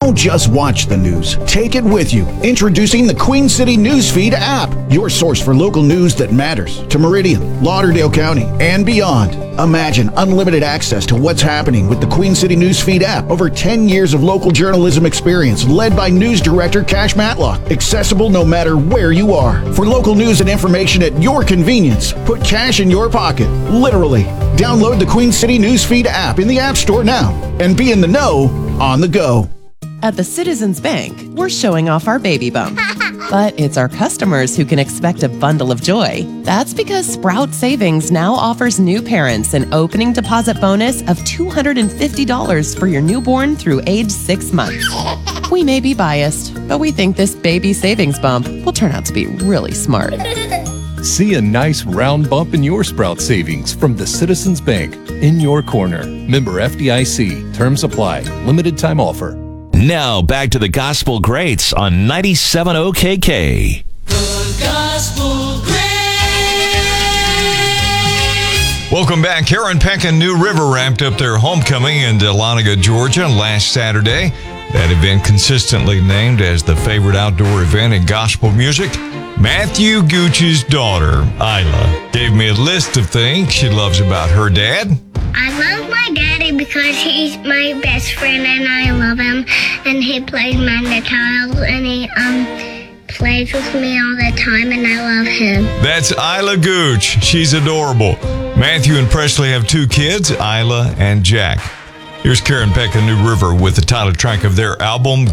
Don't just watch the news. Take it with you. Introducing the Queen City Newsfeed app, your source for local news that matters to Meridian, Lauderdale County, and beyond. Imagine unlimited access to what's happening with the Queen City Newsfeed app. Over 10 years of local journalism experience led by news director Cash Matlock. Accessible no matter where you are. For local news and information at your convenience, put cash in your pocket, literally. Download the Queen City Newsfeed app in the App Store now and be in the know on the go. At the Citizens Bank, we're showing off our baby bump. But it's our customers who can expect a bundle of joy. That's because Sprout Savings now offers new parents an opening deposit bonus of $250 for your newborn through age 6 months. We may be biased, but we think this baby savings bump will turn out to be really smart. See a nice round bump in your Sprout savings from the Citizens Bank in your corner. Member FDIC. Terms apply. Limited time offer. Now back to the Gospel Greats on 97 OKK. The Gospel Greats. Welcome back. Karen Peck and New River wrapped up their homecoming in Dahlonega, Georgia last Saturday. That event consistently named as the favorite outdoor event in gospel music. Matthew Gooch's daughter, Isla, gave me a list of things she loves about her dad. I love my daddy because he's my best friend and I love him. And he plays mandolin and he plays with me all the time and I love him. That's Isla Gooch. She's adorable. Matthew and Presley have 2 kids, Isla and Jack. Here's Karen Peck and New River with the title track of their album,